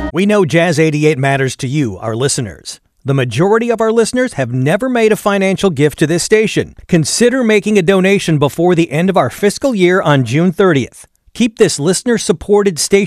We know Jazz 88 matters to you, our listeners. The majority of our listeners have never made a financial gift to this station. Consider making a donation before the end of our fiscal year on June 30th. Keep this listener-supported station